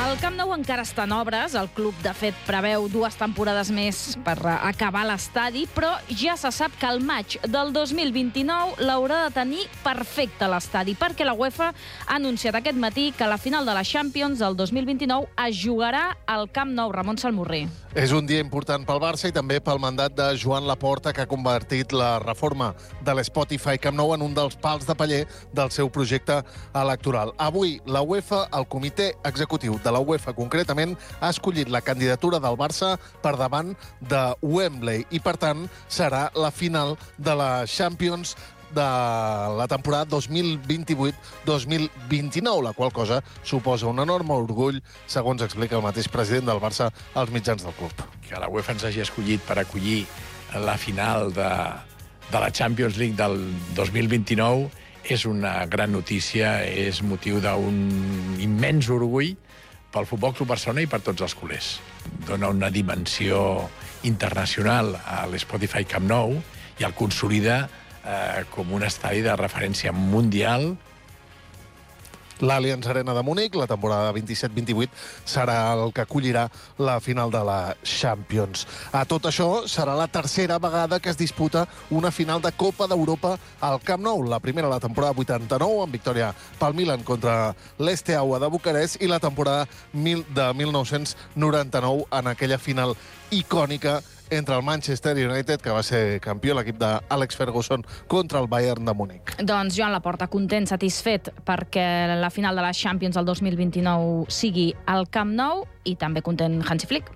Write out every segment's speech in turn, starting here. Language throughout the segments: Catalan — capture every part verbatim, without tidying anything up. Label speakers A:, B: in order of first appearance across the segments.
A: El Camp Nou encara està en obres. El club, de fet, preveu dues temporades més per acabar l'estadi, però ja se sap que al maig del dos mil vint-i-nou l'haurà de tenir perfecte l'estadi, perquè la UEFA ha anunciat aquest matí que la final de la Champions del dos mil vint-i-nou es jugarà al Camp Nou. Ramon Salmorrer.
B: És un dia important pel Barça i també pel mandat de Joan Laporta, que ha convertit la reforma de l'Spotify Camp Nou en un dels pals de paller del seu projecte electoral. Avui, la UEFA, el comitè executiu de la UEFA concretament, ha escollit la candidatura del Barça per davant de Wembley i, per tant, serà la final de la Champions de la temporada dos mil vint-i-vuit dos mil vint-i-nou, la qual cosa suposa un enorme orgull, segons explica el mateix president del Barça als mitjans del club.
C: Que la UEFA ens hagi escollit per acollir la final de, de la Champions League del dos mil vint-i-nou és una gran notícia, és motiu d'un immens orgull pel Futbol Club Barcelona i per tots els culers. Dona una dimensió internacional a l'Spotify Camp Nou i el consolida eh, com un estadi de referència mundial.
B: L'Allianz Arena de Múnich, la temporada vint-i-set vint-i-vuit, serà el que acollirà la final de la Champions. A tot això, serà la tercera vegada que es disputa una final de Copa d'Europa al Camp Nou. La primera, la temporada vuitanta-nou, amb victòria pel Milan contra l'Esteaua de Bucarest, i la temporada de mil nou-cents noranta-nou en aquella final icònica entre el Manchester United, que va ser campió, l'equip d'Alex Ferguson, contra el Bayern de Múnich.
A: Doncs Joan Laporta, content, satisfet, perquè la final de la Champions del dos mil vint-i-nou sigui al Camp Nou, i també content Hansi Flick.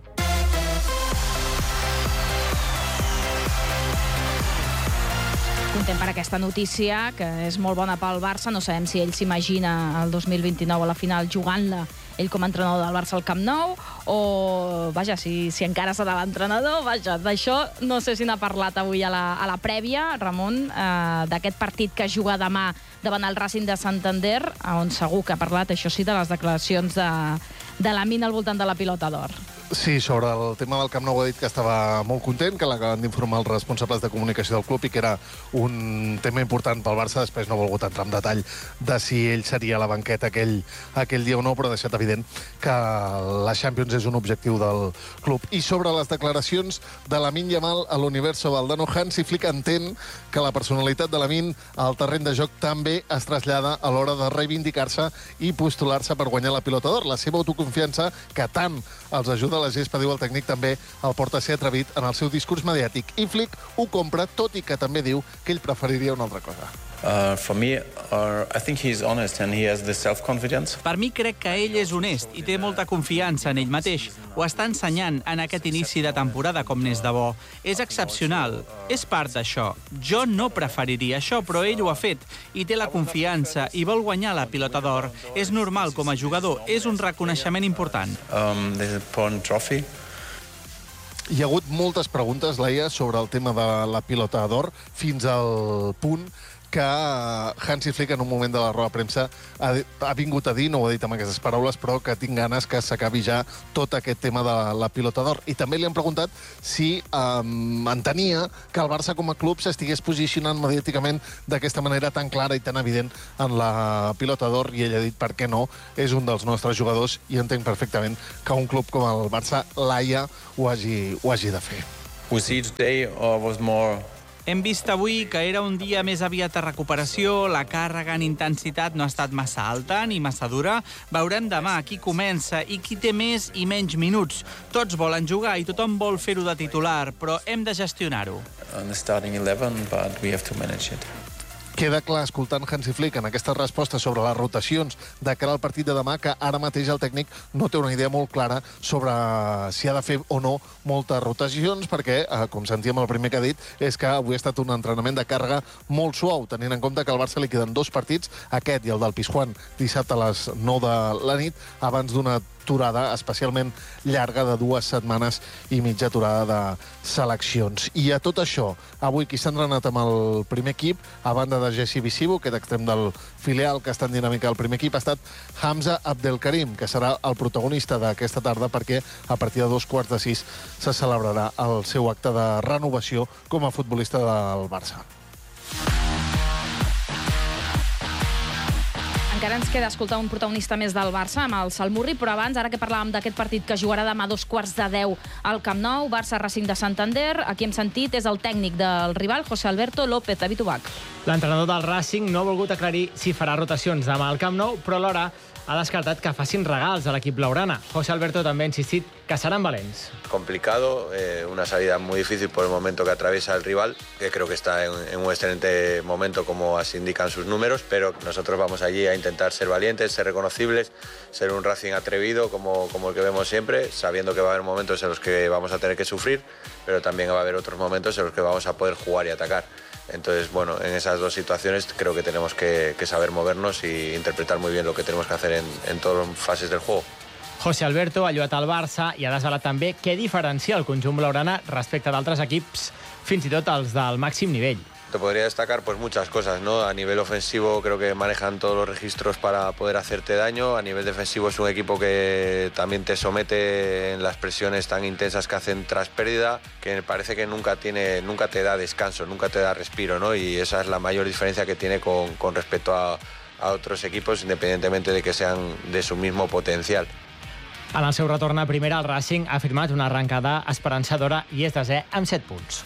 A: Content per aquesta notícia, que és molt bona pel Barça. No sabem si ell s'imagina el dos mil vint-i-nou a la final jugant-la ell com a entrenador del Barça al Camp Nou, o, vaja, si, si encara serà l'entrenador, vaja, d'això no sé si n'ha parlat avui a la, a la prèvia, Ramon, eh, d'aquest partit que es juga demà davant el Racing de Santander, on segur que ha parlat, això sí, de les declaracions de, de la mina al voltant de la pilota d'or.
B: Sí, sobre el tema del Camp Nou ha dit que estava molt content, que l'acaben d'informar els responsables de comunicació del club i que era un tema important pel Barça. Després no ha volgut entrar en detall de si ell seria a la banqueta aquell, aquell dia o no, però ha deixat evident que la Champions és un objectiu del club. I sobre les declaracions de Lamine Yamal a l'Universo Valdano, Hansi Flick entén que la personalitat de Lamine al terreny de joc també es trasllada a l'hora de reivindicar-se i postular-se per guanyar la pilota d'or. La seva autoconfiança, que tant els ajuda a la gespa, diu el tècnic, també el porta a ser atrevit en el seu discurs mediàtic. I Flick ho compra, tot i que també diu que ell preferiria una altra cosa.
D: Uh, for me, uh, I think he's honest and he has the self-confidence.
E: Per mi crec que ell és honest i té molta confiança en ell mateix. Ho està ensenyant en aquest inici de temporada com n'és de bo. És excepcional. És part d'això. Jo no preferiria això, però ell ho ha fet i té la confiança i vol guanyar la pilota d'or. És normal com a jugador. És un reconeixement important.
D: Um, there's an important trophy.
B: Hi ha hagut moltes preguntes, Laia, sobre el tema de la pilota d'or, fins al punt que Hansi Flick en un moment de la roda de premsa ha, ha vingut a dir, no ho ha dit amb aquestes paraules, però que tinc ganes que s'acabi ja tot aquest tema de la, la pilota d'or. I també li han preguntat si um, entenia que el Barça com a club s'estigués posicionant mediàticament d'aquesta manera tan clara i tan evident en la pilota d'or, i ell ha dit per què no, és un dels nostres jugadors i entenc perfectament que un club com el Barça, Laia, ho hagi, ho hagi de fer.
D: We see today uh, was more...
E: Hem vist avui que era un dia més aviat de recuperació, la càrrega en intensitat no ha estat massa alta ni massa dura. Veurem demà qui comença i qui té més i menys minuts. Tots volen jugar i tothom vol fer-ho de titular, però hem de gestionar-ho.
D: On the starting eleven, but we have to manage it.
B: Queda clar, escoltant Hansi Flick en aquesta resposta sobre les rotacions de cara al partit de demà, que ara mateix el tècnic no té una idea molt clara sobre si ha de fer o no moltes rotacions, perquè, eh, com sentíem el primer que ha dit, és que avui ha estat un entrenament de càrrega molt suau, tenint en compte que al Barça li queden dos partits, aquest i el del Pizjuán, dissabte a les nou de la nit, abans d'una aturada especialment llarga de dues setmanes i mitja aturada de seleccions. I a tot això, avui qui s'ha entrenat amb el primer equip, a banda de Jesse Visivo, aquest extrem del filial que està en dinàmica del primer equip, ha estat Hamza Abdelkarim, que serà el protagonista d'aquesta tarda, perquè a partir de dos quarts de sis se celebrarà el seu acte de renovació com a futbolista del Barça.
A: Encara ens queda escoltar un protagonista més del Barça, amb el Salmurri, però abans, ara que parlàvem d'aquest partit que jugarà demà a dos quarts de deu al Camp Nou, Barça Racing de Santander, aquí hem sentit és el tècnic del rival, José Alberto López, David Ubach.
F: L'entrenador del Racing no ha volgut aclarir si farà rotacions demà al Camp Nou, però alhora ha descartat que facin regals a l'equip blaugrana. José Alberto també ha insistit que seran valents.
G: Complicado, eh, una salida muy difícil por el momento que atraviesa el rival, que creo que está en, en un excelente momento como así indican sus números, pero nosotros vamos allí a intentar ser valientes, ser reconocibles, ser un Racing atrevido como, como el que vemos siempre, sabiendo que va a haber momentos en los que vamos a tener que sufrir, pero también va a haber otros momentos en los que vamos a poder jugar y atacar. Entonces, bueno, en esas dos situaciones creo que tenemos que, que saber movernos e interpretar muy bien lo que tenemos que hacer en, en todas las fases del juego.
F: José Alberto ha lluat al Barça i ha desvelat també què diferencia el conjunt blaugrana respecte d'altres equips, fins i tot els del màxim nivell.
G: Te podría destacar pues muchas cosas, ¿no? A nivel ofensivo creo que manejan todos los registros para poder hacerte daño. A nivel defensivo es un equipo que también te somete en las presiones tan intensas que hacen tras pérdida, que parece que nunca tiene, nunca te da descanso, nunca te da respiro, ¿no? Y esa es la mayor diferencia que tiene con, con respecto a, a otros equipos, independientemente de que sean de su mismo potencial.
F: En el seu retorn a primera, el Racing ha firmat una arrencada esperançadora i és desè amb set punts.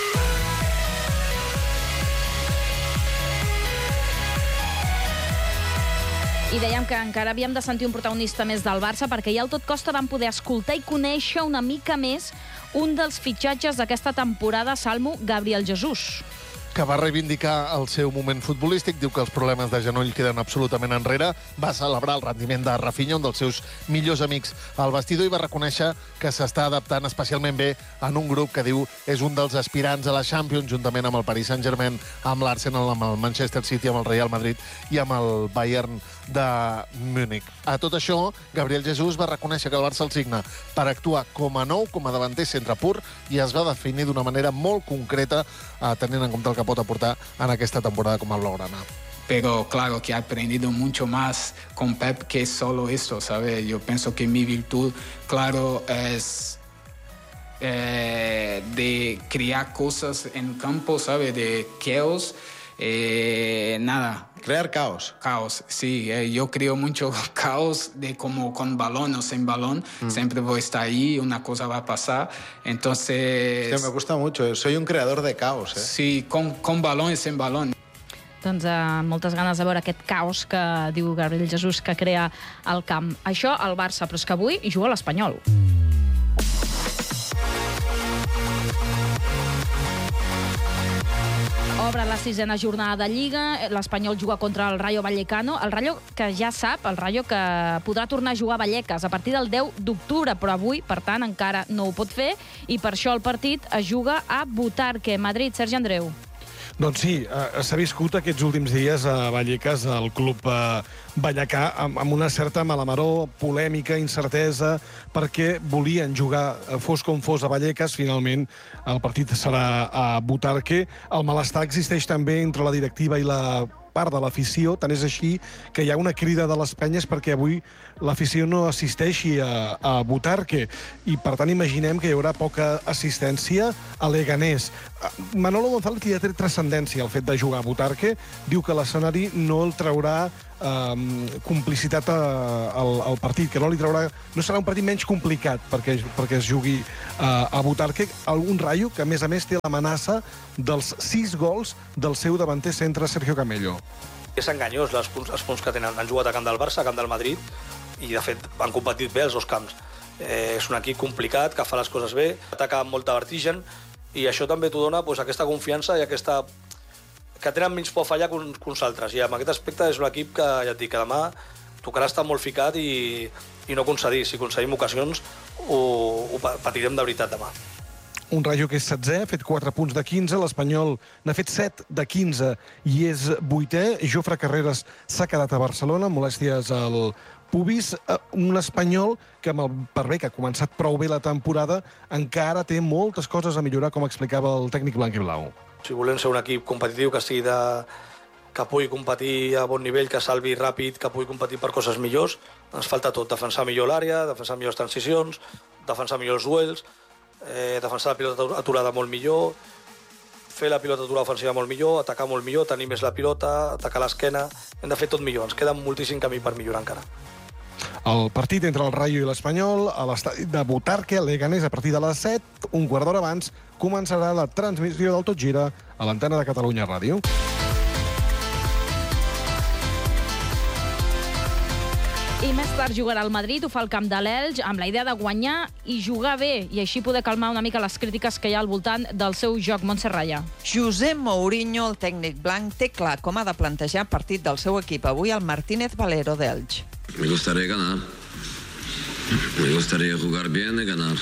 A: I dèiem que encara havíem de sentir un protagonista més del Barça, perquè ja al Tot Costa vam poder escoltar i conèixer una mica més un dels fitxatges d'aquesta temporada, Salmo, Gabriel Jesús,
B: que va reivindicar el seu moment futbolístic, diu que els problemes de genoll queden absolutament enrere, va celebrar el rendiment de Rafinha, un dels seus millors amics al vestidor, i va reconèixer que s'està adaptant especialment bé en un grup que diu és un dels aspirants a la Champions, juntament amb el Paris Saint-Germain, amb l'Arsenal, amb el Manchester City, amb el Real Madrid i amb el Bayern de Múnich. A tot això, Gabriel Jesús va reconèixer que el Barça el signa per actuar com a nou, com a davanter centre pur, i es va definir d'una manera molt concreta, eh, tenint en compte el que pot aportar en aquesta temporada com a blaugrana.
H: Pero claro que he aprendido mucho más con Pep que solo eso, ¿sabes? Yo pienso que mi virtud, claro, es eh, de crear cosas en campo, ¿sabes? De caos, eh, nada.
I: Crear caos.
H: Caos, sí. Eh, yo creo mucho caos de como con balón o sin balón. Mm. Siempre voy a estar ahí, una cosa va a pasar. Entonces...
I: Hòstia, me gusta mucho. Soy un creador de caos, eh?
H: Sí, con, con balón y sin balón.
A: Doncs eh, moltes ganes de veure aquest caos que diu Gabriel Jesús que crea al camp. Això al Barça, però és que avui juga l'Espanyol. Obre la sisena jornada de Lliga, l'Espanyol juga contra el Rayo Vallecano, el Rayo que ja sap, el Rayo que podrà tornar a jugar a Vallecas a partir del deu d'octubre, però avui, per tant, encara no ho pot fer, i per això el partit es juga a Butarque, Madrid. Sergi Andreu.
J: Doncs sí, eh, s'ha viscut aquests últims dies a Vallecas, al club eh, vallecà, amb, amb una certa malamaró, polèmica, incertesa, perquè volien jugar, fos com fos, a Vallecas. Finalment, el partit serà a Butarque. El malestar existeix també entre la directiva i la part de l'afició, tant és així que hi ha una crida de les penyes perquè avui l'afició no assisteixi a, a Butarque, i per tant imaginem que hi haurà poca assistència a Leganés. Manolo González li ha tret transcendència al fet de jugar a Butarque, diu que l'escenari no el traurà eh, complicitat a, al, al partit, que no li traurà, no serà un partit menys complicat perquè, perquè es jugui eh, a Butarque, algun Rayo que a més a més té l'amenaça dels sis gols del seu davanter centre Sergio Camello.
K: És enganyós els punts, els punts que tenen. Han jugat a camp del Barça, a camp del Madrid, i de fet han competit bé els dos camps. Eh, és un equip complicat, que fa les coses bé, ataca amb molta vertigen, i això també t'ho dona pues, aquesta confiança i aquesta... que tenen menys por a fallar que uns, que uns altres. I en aquest aspecte és un equip que, ja et dic, que demà tocarà estar molt ficat i, i no concedir. Si concedim ocasions, ho, ho patirem de veritat demà.
J: Un Rayo que és setzè, ha fet quatre punts de quinze, l'Espanyol n'ha fet set de quinze i és vuitè. Jofre Carreras s'ha quedat a Barcelona, molèsties al pubis. Un Espanyol que, amb el per bé que ha començat prou bé la temporada, encara té moltes coses a millorar, com explicava el tècnic blanc i blau.
K: Si volem ser un equip competitiu, que sigui de... que pugui competir a bon nivell, que salvi ràpid, que pugui competir per coses millors, ens falta tot. Defensar millor l'àrea, defensar millors transicions, defensar millors duels, eh, defensar la pilota aturada molt millor, fer la pilota aturar ofensiva molt millor, atacar molt millor, tenir més la pilota, atacar l'esquena... Hem de fer tot millor, ens queda moltíssim camí per millorar encara.
J: El partit entre el Rayo i l'Espanyol a l'estadi de Butarque, a Leganés, a partir de les set, un quart d'hora abans, començarà la transmissió del Tot Gira a l'antena de Catalunya Ràdio.
A: I més tard jugarà al Madrid, ho fa al camp de l'Elx, amb la idea de guanyar i jugar bé, i així poder calmar una mica les crítiques que hi ha al voltant del seu joc. Montse Raya.
L: José Mourinho, el tècnic blanc, té clar com ha de plantejar el partit del seu equip avui al Martínez Valero d'Elx.
M: Me gustaría ganar. Me gustaría jugar bien y ganar.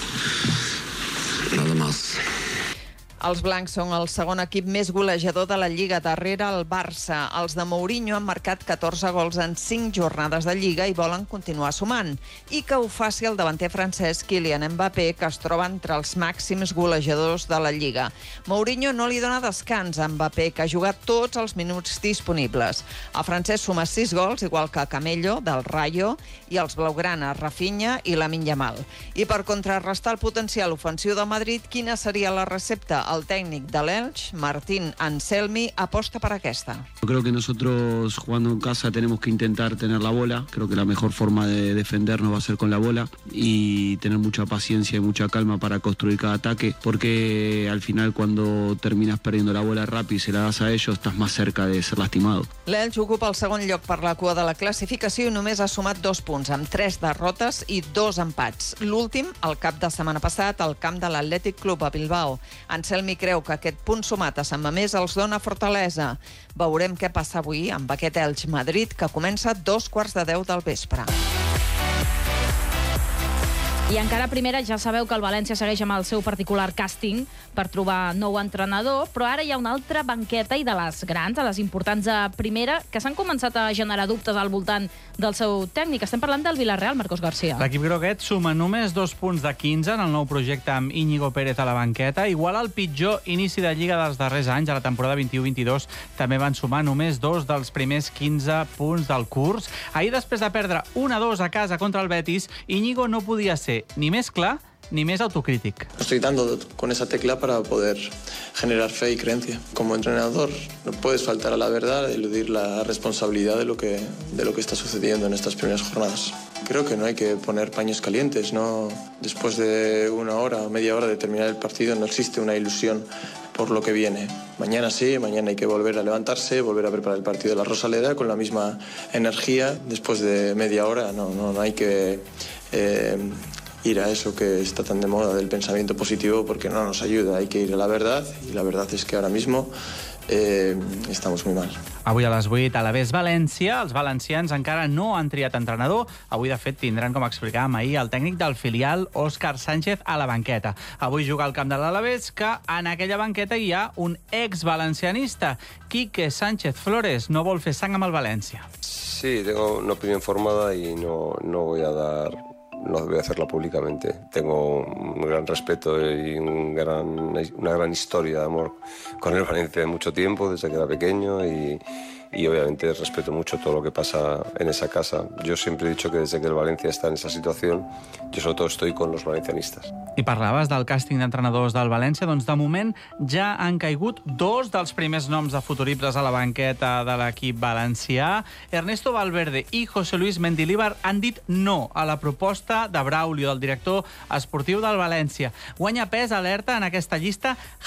M: Nada más.
L: Els blancs són el segon equip més golejador de la Lliga, darrere el Barça. Els de Mourinho han marcat catorze gols en cinc jornades de Lliga i volen continuar sumant. I que ho faci el davanter francès Kylian Mbappé, que es troba entre els màxims golejadors de la Lliga. Mourinho no li dona descans a Mbappé, que ha jugat tots els minuts disponibles. El francès suma sis gols, igual que Camello, del Rayo, i els blaugrana, Rafinha i Lamine Yamal. I per contrarrestar el potencial ofensiu del Madrid, quina seria la recepta? El técnico del Elche, Martín Anselmi, aposta para aquesta.
N: Yo creo que nosotros jugando en casa tenemos que intentar tener la bola. Creo que la mejor forma de defendernos va a ser con la bola y tener mucha paciencia y mucha calma para construir cada ataque, porque al final cuando terminas perdiendo la bola rápido y se la das a ellos, estás más cerca de ser lastimado.
L: L'Elche ocupa el segon lloc per la cua de la classificació i només ha sumat dos punts, amb tres derrotes i dos empats. L'últim, el cap de setmana passat, al camp de l'Atlètic Club a Bilbao. Anselmi creu que aquest punt sumat a Sant Mamés els dona fortalesa. Veurem què passa avui amb aquest Elche Madrid, que comença a dos quarts de deu del vespre.
A: I encara a primera ja sabeu que el València segueix amb el seu particular càsting per trobar nou entrenador, però ara hi ha una altra banqueta i de les grans, de les importants a primera, que s'han començat a generar dubtes al voltant del seu tècnic. Estem parlant del Villarreal, Marcos García.
E: L'equip groguet suma només dos punts de quinze en el nou projecte amb Íñigo Pérez a la banqueta, igual al pitjor inici de Lliga dels darrers anys. A la temporada vint-i-u vint-i-dos també van sumar només dos dels primers quinze punts del curs. Ahir, després de perdre un a dos a casa contra el Betis, Íñigo no podia ser ni més clar ni més autocrític.
O: Estoy dando con esa tecla para poder generar fe y creencia. Como entrenador no puedes faltar a la verdad, eludir la responsabilidad de lo que, de lo que está sucediendo en estas primeras jornadas. Creo que no hay que poner paños calientes, ¿no? Después de una hora o media hora de terminar el partido no existe una ilusión por lo que viene. Mañana sí, mañana hay que volver a levantarse, volver a preparar el partido de la Rosaleda con la misma energía. Después de media hora no, no, no hay que eh, ir a eso que está tan de moda del pensamiento positivo, porque no nos ayuda. Hay que ir a la verdad, y la verdad es que ahora mismo Eh, estamos muy mal.
E: Avui a les vuit a l'Alavés València, els valencians encara no han triat entrenador. Avui, de fet, tindran, com explicàvem ahir, el tècnic del filial, Òscar Sánchez, a la banqueta. Avui juga al camp de l'Alavés, que en aquella banqueta hi ha un ex-valencianista. Quique Sánchez Flores no vol fer sang amb el València.
P: Sí, tengo una opinión formada y no, no voy a dar... no voy a hacerla públicamente. Tengo un gran respeto y un gran, una gran historia de amor con el Valencia de mucho tiempo, desde que era pequeño, y, y obviamente respeto mucho todo lo que pasa en esa casa. Yo siempre he dicho que desde que el Valencia está en esa situación, yo sobre todo estoy con los valencianistas.
E: I parlaves del càsting d'entrenadors del València, doncs de moment ja han caigut dos dels primers noms de futuribles a la banqueta de l'equip valencià. Ernesto Valverde i José Luis Mendilibar han dit no a la proposta de Braulio, del director esportiu del València. Guanya pes, alerta, en aquesta llista